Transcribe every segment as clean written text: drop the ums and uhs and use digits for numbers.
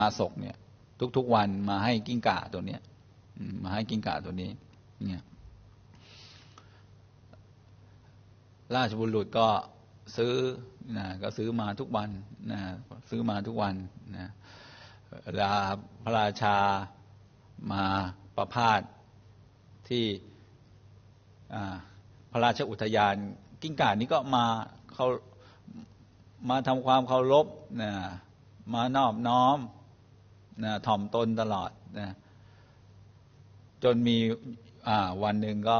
มาศกเนี่ยทุกๆวันมาให้กิ้งก่าตัวเนี้ยมาให้กิ้งก่าตัวนี้เนี่ยราชบุรุษก็ซื้อนะก็ซื้อมาทุกวันนะซื้อมาทุกวันนะเวลาพระราชามาประพาสที่พระราชอุทยานกิ้งก่านี้ก็มาทำความเคารพนะมานอบน้อมนะถ่อมตนตลอดนะจนมีวันหนึ่งก็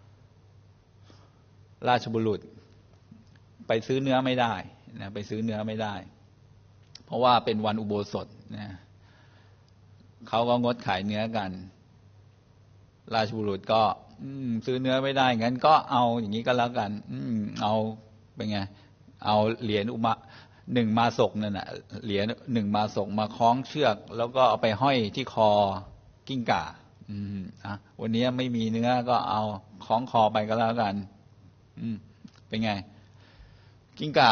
ราชบุรุษไปซื้อเนื้อไม่ได้นะไปซื้อเนื้อไม่ได้เพราะว่าเป็นวันอุโบสถนะเขาก็งดขายเนื้อกันราชบุรุษก็ซื้อเนื้อไม่ได้งั้นก็เอาอย่างนี้ก็แล้วกันเอาเป็นไงเอาเหรียญหนึ่งมาศกนั่นน่ะเหรียญหนึ่งมาศกมาคล้องเชือกแล้วก็เอาไปห้อยที่คอกิ้งก่าวันนี้ไม่มีเนื้อก็เอาคล้องคอไปก็แล้วกันเป็นไงกิ้งก่า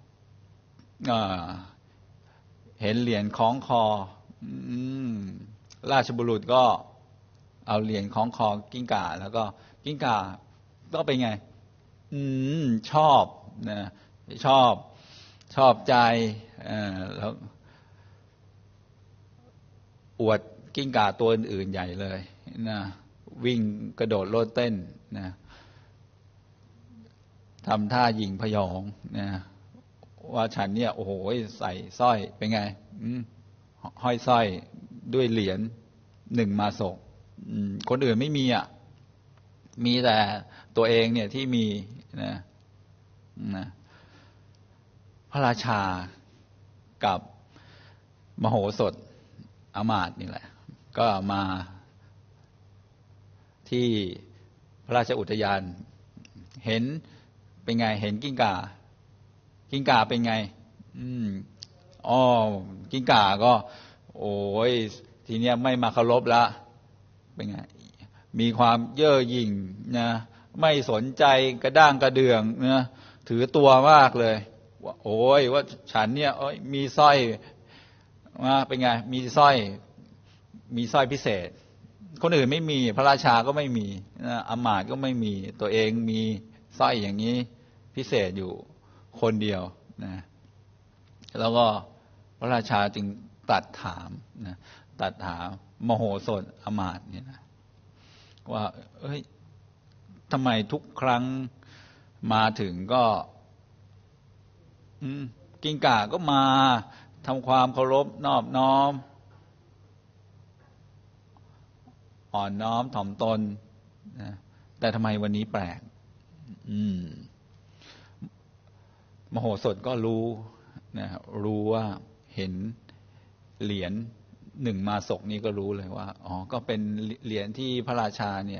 เห็นเหรียญคล้องคอราชบุรุษก็เอาเหรียญคล้องคอกิ้งก่าแล้วก็กิ้งก่าก็เป็นไงชอบนะชอบใจแล้วอวดกิ้งก่าตัวอื่นๆใหญ่เลยนะวิ่งกระโดดโลดเต้นนะทำท่าหยิ่งพยองนะว่าฉันเนี่ยโอ้โหใส่สร้อยเป็นไงห้อยสร้อยด้วยเหรียญหนึ่งมาศกคนอื่นไม่มีมีแต่ตัวเองเนี่ยที่มีนะพระราชากับมโหสถอมาตย์นี่แหละก็มาที่พระราชอุทยานเห็นเป็นไงเห็นกิ้งก่าเป็นไงกิ้งก่าก็โอ้ยทีเนี้ยไม่มาเคารพละเป็นไงมีความเย่อหยิ่งนะไม่สนใจกระด้างกระเดื่องนะถือตัวมากเลยว่าโอ้ยว่าฉันเนี่ยมีสร้อยเป็นไงมีสร้อยพิเศษคนอื่นไม่มีพระราชาก็ไม่มีอมาตย์ก็ไม่มีตัวเองมีสร้อยอย่างนี้พิเศษอยู่คนเดียวนะแล้วก็พระราชาจึงตรัสถามมโหสถอมาตย์เนี่ยนะว่าทำไมทุกครั้งมาถึงก็กิ้งก่าก็มาทำความเคารพนอบน้อมอ่อนน้อมถ่อมตนนะแต่ทำไมวันนี้แปลกมโหสถก็รู้นะรู้ว่าเห็นเหรียญหนึ่งมาศกนี้ก็รู้เลยว่าก็เป็นเหรียญที่พระราชาเนี่ย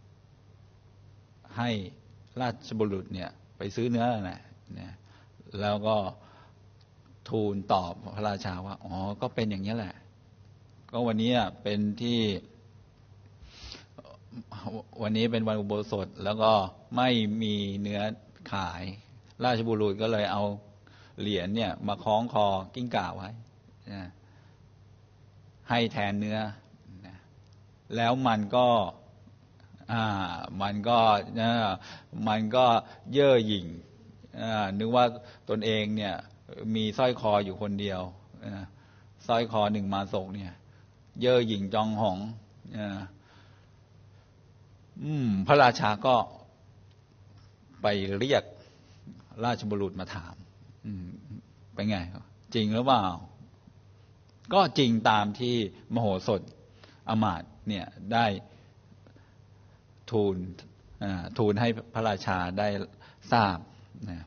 ให้ราชบุรุษเนี่ยไปซื้อเนื้อนะแล้วก็ทูลตอบพระราชาว่าก็เป็นอย่างนี้แหละก็วันนี้เป็นที่วันนี้เป็นวันอุโบสถแล้วก็ไม่มีเนื้อขายราชบุรุษก็เลยเอาเหรียญเนี่ยมาคล้องคอกิ้งก่าไว้ให้แทนเนื้อแล้วมันก็เย่อหยิ่งนึกว่าตนเองเนี่ยมีสร้อยคออยู่คนเดียวสร้อยคอหนึ่งมาศกเนี่ยเย่อหยิ่งจองหองพระราชาก็ไปเรียกราชบุรุษมาถามเป็นไงจริงหรือเปล่าก็จริงตามที่มโหสถอมาตย์เนี่ยได้ทูลให้พระราชาได้ทราบนะ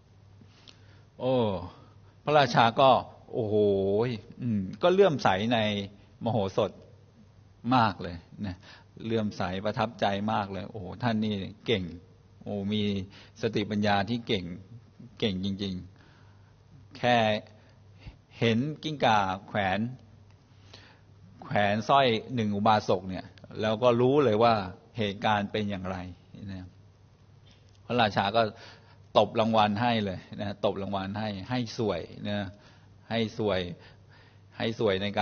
พระราชาก็โอ้โหก็เลื่อมใสในมโหสถมากเลยนะเลื่อมใสประทับใจมากเลยโอ้ท่านนี่เก่งมีสติปัญญาที่เก่งจริงๆแค่เห็นกิ้งก่าแขวนสร้อยหนึ่งอุบาสกเนี่ยแล้วก็รู้เลยว่าเหตุการณ์เป็นอย่างไรนะพระราชาก็ตบรางวัลให้เลยนะตบรางวัลให้สวยนะให้สวยให้สวยในการ